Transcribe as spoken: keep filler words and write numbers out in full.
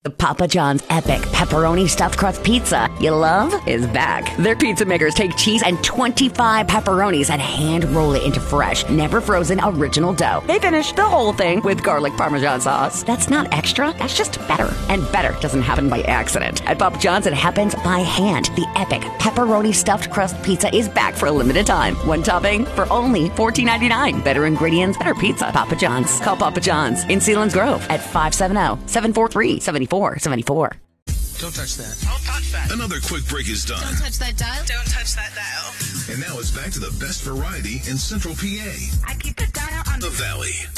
The Papa John's Epic Pepperoni Stuffed Crust Pizza you love is back. Their pizza makers take cheese and twenty-five pepperonis and hand roll it into fresh, never frozen original dough. They finish the whole thing with garlic Parmesan sauce. That's not extra, that's just better. And better doesn't happen by accident. At Papa John's, it happens by hand. The Epic Pepperoni Stuffed Crust Pizza is back for a limited time. One topping for only fourteen ninety-nine. Better ingredients, better pizza. Papa John's. Call Papa John's in Sealands Grove at five seven zero, seven four three, seven four seven four. Don't touch that. Don't touch that. Another quick break is done. Don't touch that dial. Don't touch that dial. And now it's back to the best variety in Central P A. I keep the dial on The Valley.